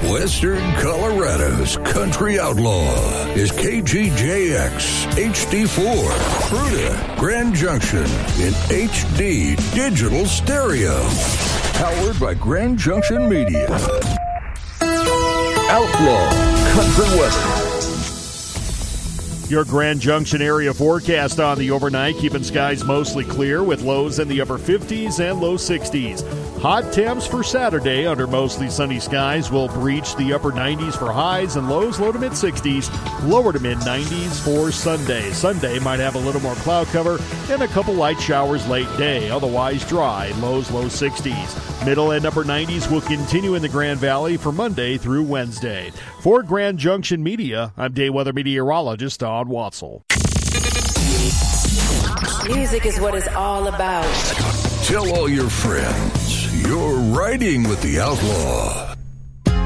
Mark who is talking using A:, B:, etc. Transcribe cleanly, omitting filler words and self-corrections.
A: Western Colorado's country outlaw is KGJX HD4, Fruita, Grand Junction in HD digital stereo. Powered by Grand Junction Media. Outlaw Country Weather.
B: Your Grand Junction area forecast on the overnight, keeping skies mostly clear with lows in the upper 50s and low 60s. Hot temps for Saturday under mostly sunny skies will breach the upper 90s for highs and lows low to mid 60s, lower to mid 90s for Sunday. Sunday might have a little more cloud cover and a couple light showers late day, otherwise dry, lows low 60s. Middle and upper 90s will continue in the Grand Valley for Monday through Wednesday. For Grand Junction Media, I'm day weather meteorologist Don Watzel.
C: Music is what it's all about.
A: Tell all your friends you're riding with the outlaw.